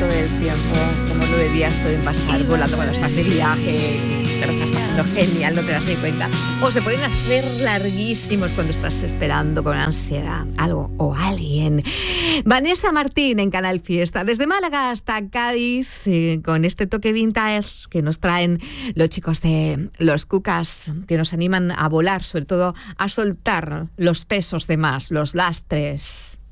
todo el tiempo, como 9 días pueden pasar volando cuando estás de viaje, te lo estás pasando genial, no te das ni cuenta. O se pueden hacer larguísimos cuando estás esperando con ansiedad algo o alguien. Vanessa Martín en Canal Fiesta, desde Málaga hasta Cádiz, con este toque vintage que nos traen los chicos de Los Cucas, que nos animan a volar, sobre todo a soltar los pesos de más, los lastres.